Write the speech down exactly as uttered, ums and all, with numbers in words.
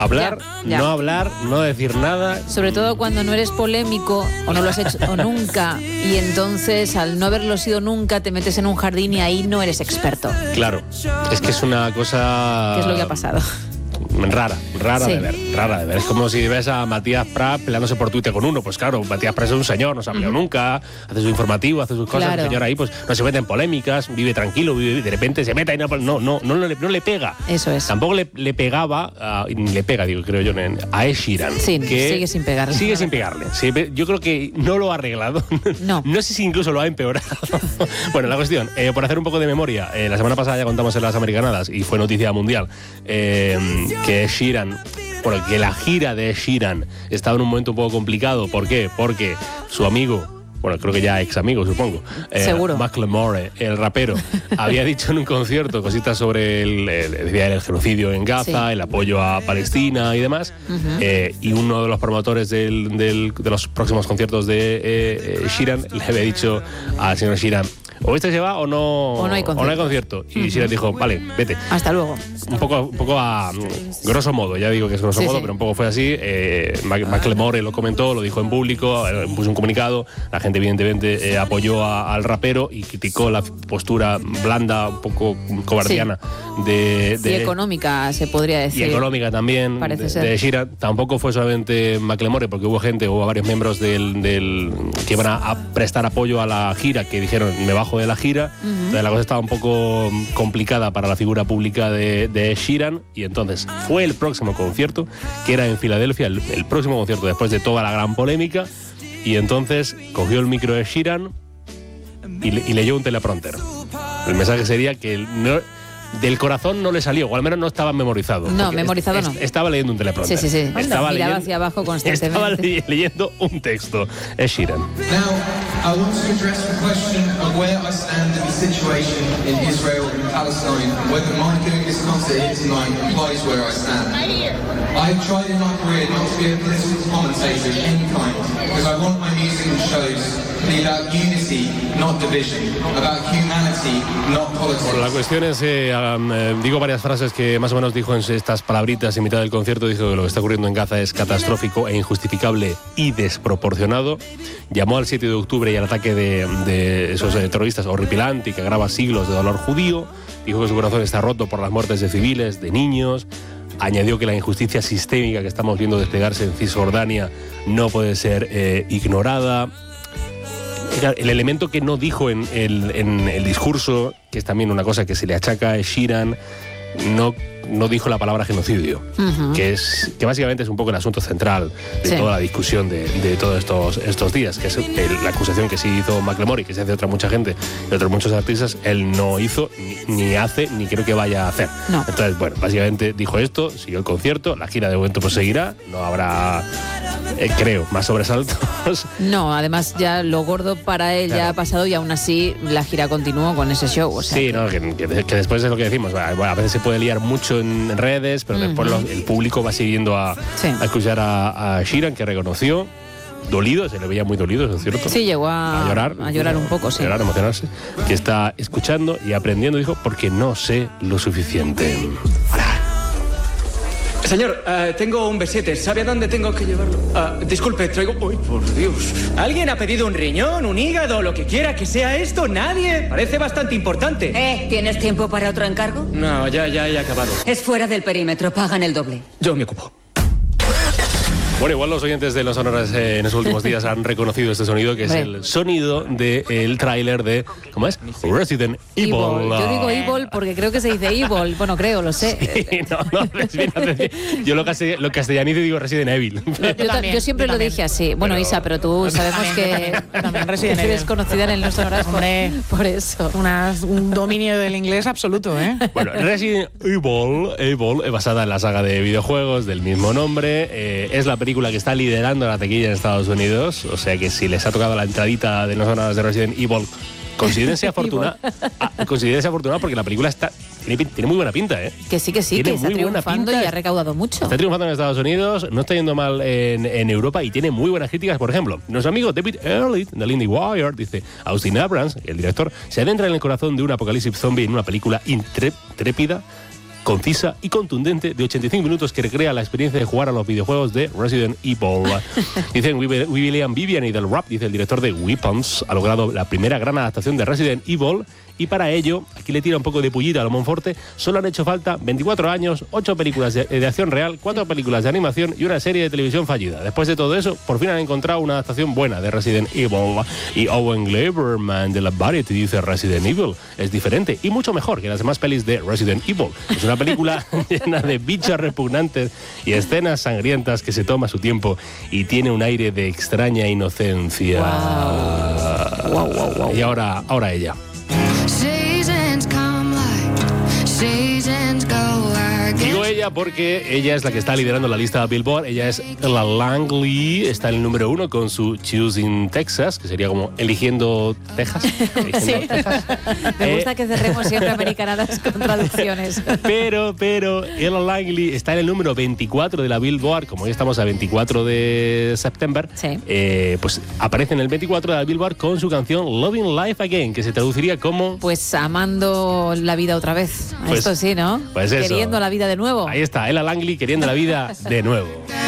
Hablar, Ya, ya. no hablar, no decir nada. Sobre todo cuando no eres polémico o no lo has hecho o nunca, y entonces al no haberlo sido nunca te metes en un jardín y ahí no eres experto. Claro, es que es una cosa... ¿Qué es lo que ha pasado? Rara, rara Sí. de ver, rara de ver. Es como si ves a Matías Prat peleándose por Twitter con uno. Pues claro, Matías Prat es un señor, no se ha peleado Uh-huh. nunca, hace su informativo, hace sus cosas. Claro. El señor ahí pues no se mete en polémicas, vive tranquilo, vive, de repente se mete y no, no, no, no, le, no le pega. Eso es. Tampoco le, le pegaba, a, ni le pega, digo, creo yo, a Ed Sheeran. Sí, que sigue sin pegarle. Sigue sin pegarle. Sí, yo creo que no lo ha arreglado. No. No sé si incluso lo ha empeorado. Bueno, la cuestión, eh, por hacer un poco de memoria, eh, la semana pasada ya contamos en las Americanadas y fue noticia mundial eh, que Ed Sheeran, bueno, que la gira de Ed Sheeran estaba en un momento un poco complicado. ¿Por qué? Porque su amigo, bueno, creo que ya ex amigo, supongo, eh, Seguro. Macklemore, el rapero, había dicho en un concierto cositas sobre el, el, el, el genocidio en Gaza, sí. el apoyo a Palestina y demás, uh-huh. eh, y uno de los promotores del, del, de los próximos conciertos de eh, eh, Sheeran le había dicho al señor Sheeran: o este se va o no, o no hay concierto. O no hay concierto. Y uh-huh. Sheeran dijo: vale, vete. Hasta luego. Un poco, un poco a grosso modo, ya digo que es grosso sí, modo, sí. pero un poco fue así. Eh, Macklemore lo comentó, lo dijo en público, eh, puso un comunicado. La gente, evidentemente, eh, apoyó a, al rapero y criticó la postura blanda, un poco cobardiana sí. de, de. Y económica, se podría decir. Y económica también. Parece de, ser. de Sheeran. Tampoco fue solamente Macklemore, porque hubo gente, hubo varios miembros del, del que iban a, a prestar apoyo a la gira que dijeron: me bajo de la gira. Uh-huh. Entonces, la cosa estaba un poco complicada para la figura pública de, de Sheeran, y entonces fue el próximo concierto, que era en Filadelfia, el, el próximo concierto después de toda la gran polémica, y entonces cogió el micro de Sheeran y, le, y leyó un teleprompter. El mensaje sería que no, del corazón no le salió, o al menos no estaba memorizado. No, memorizado es, no. Estaba leyendo un teleprompter. Sí, sí, sí. Estaba Miraba leyendo, hacia abajo constantemente. Estaba le, leyendo un texto. Es Sheeran. Now, I want to address the question of where I stand in the situation in Israel and Palestine, and whether my doing this concert here tonight implies where I stand. I've tried in my career not to be a political commentator of any kind, because I want my music and shows to be about unity, not division, about humanity, not politics. Bueno, la cuestión es, eh, um, eh, digo varias frases que más o menos dijo en estas palabritas en mitad del concierto. Dijo que lo que está ocurriendo en Gaza es catastrófico e injustificable y desproporcionado. Llamó al siete de octubre y al ataque de, de esos eh, terroristas horripilante y que agrava siglos de dolor judío. Dijo que su corazón está roto por las muertes de civiles, de niños. Añadió que la injusticia sistémica que estamos viendo desplegarse en Cisjordania no puede ser eh, ignorada. El elemento que no dijo en el, en el discurso, que es también una cosa que se le achaca a Sheeran, no, no dijo la palabra genocidio, uh-huh. que es que básicamente es un poco el asunto central de sí. toda la discusión de, de todos estos, estos días, que es el, la acusación que sí hizo Macklemore y que se hace otra mucha gente y otros muchos artistas. Él no hizo, ni, ni hace, ni creo que vaya a hacer. No. Entonces, bueno, básicamente dijo esto, siguió el concierto, la gira de momento pues seguirá, no habrá... Eh, creo, más sobresaltos. No, además ya lo gordo para él claro. ya ha pasado y aún así la gira continuó con ese show. O sea, sí, que... no, que, que, que después es lo que decimos. Bueno, a veces se puede liar mucho en redes, pero uh-huh. después lo, el público va siguiendo a, sí. a escuchar a, a Sheeran, que reconoció, dolido, se le veía muy dolido, ¿es cierto? Sí, llegó a, a llorar. A llorar un poco, sí. A llorar, a emocionarse. Que está escuchando y aprendiendo, dijo, porque no sé lo suficiente. Señor, uh, tengo un B siete. ¿Sabe a dónde tengo que llevarlo? Uh, disculpe, traigo... ¡Uy, por Dios! ¿Alguien ha pedido un riñón, un hígado, lo que quiera que sea esto? ¿Nadie? Parece bastante importante. Eh, ¿tienes tiempo para otro encargo? No, ya, ya he acabado. Es fuera del perímetro, pagan el doble. Yo me ocupo. Bueno, igual los oyentes de Los Sonoras eh, en los últimos días han reconocido este sonido, que es Bueno. el sonido del tráiler de, ¿cómo es? Resident Evil. Evil. Yo digo Evil porque creo que se dice Evil. Bueno, creo, lo sé. Sí, no, no, es bien, yo lo, castell- lo castellanizo y digo Resident Evil. Yo, yo, también, yo siempre yo lo dije así. Bueno, pero... Isa, pero tú sabemos que también Resident Evil. eres conocida en el Los Sonoras por, por eso. Una, un dominio del inglés absoluto, ¿eh? Bueno, Resident Evil, Evil es basada en la saga de videojuegos del mismo nombre. Eh, es la película que está liderando la taquilla en Estados Unidos, o sea que si les ha tocado la entradita de Los Sonoras de Resident Evil, considérense afortunados, considérense afortunados porque la película está tiene, tiene muy buena pinta, ¿eh? Que sí, que sí, tiene que está muy buena triunfando pinta. Y ha recaudado mucho. Está triunfando en Estados Unidos, no está yendo mal en, en Europa y tiene muy buenas críticas. Por ejemplo, nuestro amigo David Ehrlich de Lindy Wire dice: Austin Abrams, el director, se adentra en el corazón de un apocalipsis zombie en una película intrépida concisa y contundente de ochenta y cinco minutos que recrea la experiencia de jugar a los videojuegos de Resident Evil. Dicen William Vivian y del Rap, dice el director de Weapons, ha logrado la primera gran adaptación de Resident Evil y para ello, aquí le tira un poco de pullita a lo Monforte, solo han hecho falta veinticuatro años, ocho películas de, de acción real, cuatro películas de animación y una serie de televisión fallida. Después de todo eso, por fin han encontrado una adaptación buena de Resident Evil. Y Owen Gleiberman de la Variety dice Resident Evil es diferente y mucho mejor que las demás pelis de Resident Evil. Es una película llena de bichos repugnantes y escenas sangrientas que se toma su tiempo y tiene un aire de extraña inocencia. Wow. Wow, wow, wow. Y ahora, ahora ella. Seasons come like seasons go. Digo ella porque ella es la que está liderando la lista de Billboard. Ella es Ella Langley, está en el número uno con su Choosing Texas, que sería como eligiendo Texas. Eligiendo Sí. Texas. Me Eh, gusta que cerremos siempre americanadas con traducciones. Pero, pero, Ella Langley está en el número veinticuatro de la Billboard. Como hoy estamos a veinticuatro de septiembre, Sí. eh, pues aparece en el veinticuatro de la Billboard con su canción Loving Life Again, que se traduciría como... Pues amando la vida otra vez. Pues- Esto sí, ¿no? pues eso. Queriendo la vida de nuevo. Ahí está, Ella Langley queriendo la vida de nuevo.